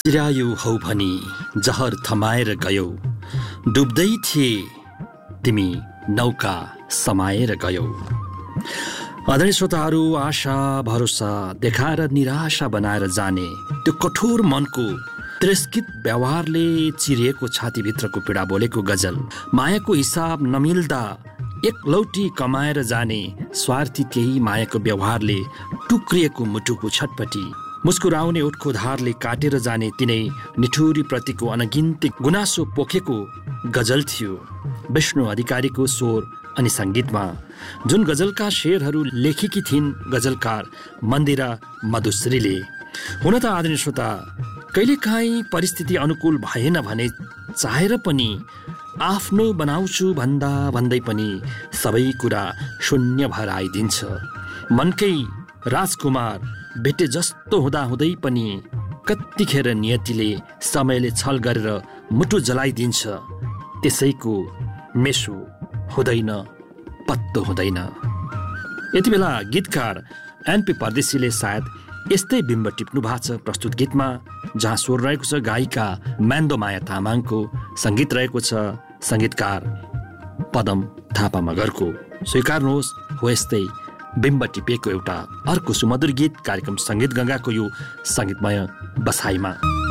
चिरायु हौ भनी जहर थमाएर गयौ, डुब्दै थिए तिमी नौका समाएर गयौ। आदरणीय श्रोताहरू, आशा भरोसा देखाएर निराशा बनाएर जाने त्यो कठोर मनको तिरस्कृत व्यवहारले चिरिएको छातीभित्रको पीडा बोलेको गजल। मायाको हिसाब नमिल्दा एकलौटी कमाएर जाने स्वार्थी केही मायाको व्यवहारले टुक्रिएको मुटुको छटपटी, मुस्कुराउने ओठको धारले काटेर जाने तिनै निठुरी प्रतिको अनगिन्ती गुनासो पोखेको गजल थियो विष्णु अधिकारीको स्वर अनि सङ्गीतमा। जुन गजलका शेरहरू लेखेकी थिइन् गजलकार मन्दिरा मधुश्रीले। हुन त आदरणीय श्रोता, कहिलेकाहीँ परिस्थिति अनुकूल भएन भने चाहेर पनि आफ्नो बनाउँछु भन्दा भन्दै पनि सबै कुरा शून्य भएर आइदिन्छ। मनकै राजकुमार भेटे जस्तो हुँदाहुँदै पनि कतिखेर नियतिले समयले छल गरेर मुटु जलाइदिन्छ। त्यसैको मेसो हुँदैन, पत्तो हुँदैन। यति बेला गीतकार एनपी परदेशीले सायद यस्तै बिम्ब टिप्नु भएको छ प्रस्तुत गीतमा, जहाँ स्वर रहेको छ गायिका म्यान्दोमाया तामाङको, सङ्गीत रहेको छ सङ्गीतकार पदम थापा मगरको। स्वीकार्नुहोस्, हो यस्तै बिम्ब टिपेको एउटा अर्को सुमधुर गीत कार्यक्रम सङ्गीत गङ्गाको यो सङ्गीतमय बसाइमा।